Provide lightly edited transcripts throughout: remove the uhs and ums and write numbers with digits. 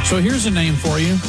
So here's a name for you.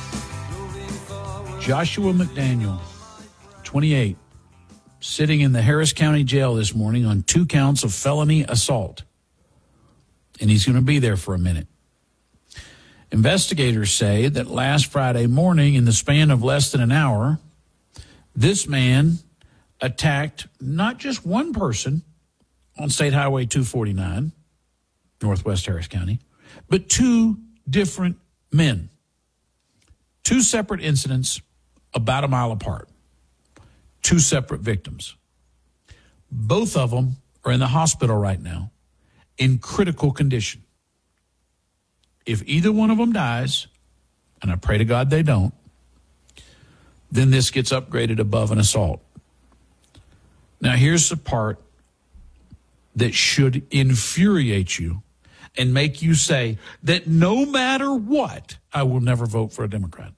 Joshua McDaniel, 28, sitting in the Harris County Jail this morning on 2 counts of felony assault. And he's going to be there for a minute. Investigators say that last Friday morning, in the span of less than an hour, this man attacked not just one person on State Highway 249, Northwest Harris County, but 2 different men. 2 separate incidents about a mile apart. 2 separate victims. Both of them are in the hospital right now in critical condition. If either one of them dies, and I pray to God they don't, then this gets upgraded above an assault. Now here's the part that should infuriate you and make you say that no matter what, I will never vote for a Democrat.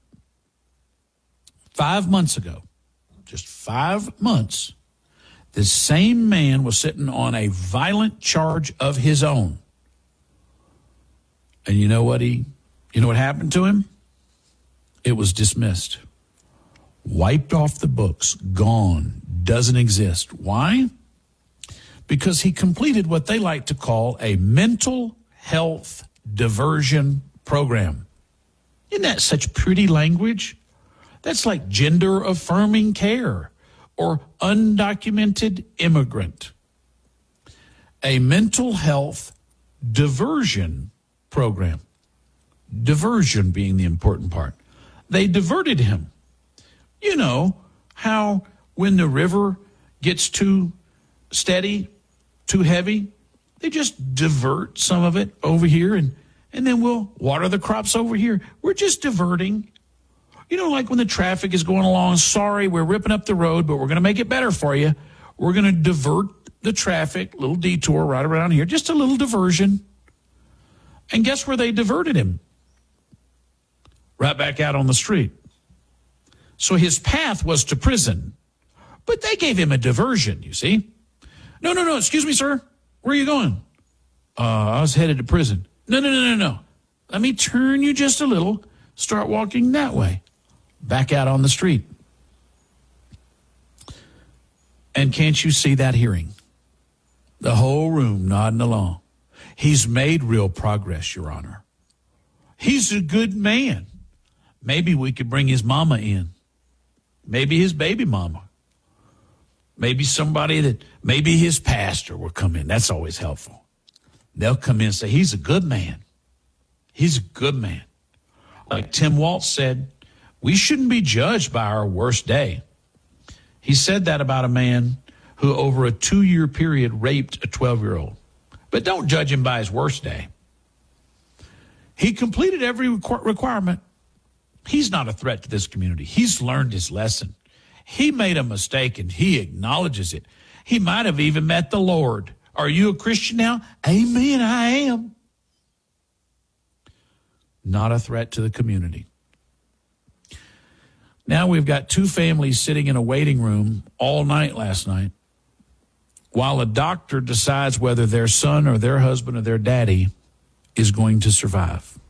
5 months ago, just 5 months, this same man was sitting on a violent charge of his own. And you know what happened to him? It was dismissed. Wiped off the books, gone, doesn't exist. Why? Because he completed what they like to call a mental health diversion program. Isn't that such pretty language? That's like gender affirming care or undocumented immigrant. A mental health diversion program. Diversion being the important part. They diverted him. You know how when the river gets too steady, too heavy, they just divert some of it over here and then we'll water the crops over here. We're just diverting. You know, like when the traffic is going along, sorry, we're ripping up the road, but we're going to make it better for you. We're going to divert the traffic, little detour right around here, just a little diversion. And guess where they diverted him? Right back out on the street. So his path was to prison, but they gave him a diversion, you see. No, excuse me, sir. Where are you going? I was headed to prison. No. Let me turn you just a little. Start walking that way. Back out on the street. And can't you see that hearing? The whole room nodding along. He's made real progress, Your Honor. He's a good man. Maybe we could bring his mama in. Maybe his baby mama. Maybe maybe his pastor will come in. That's always helpful. They'll come in and say, he's a good man. He's a good man. Like Tim Waltz said, we shouldn't be judged by our worst day. He said that about a man who over a 2-year period raped a 12-year-old. But don't judge him by his worst day. He completed every requirement. He's not a threat to this community. He's learned his lesson. He made a mistake and he acknowledges it. He might have even met the Lord. Are you a Christian now? Amen, I am. Not a threat to the community. Now we've got 2 families sitting in a waiting room all night last night while a doctor decides whether their son or their husband or their daddy is going to survive.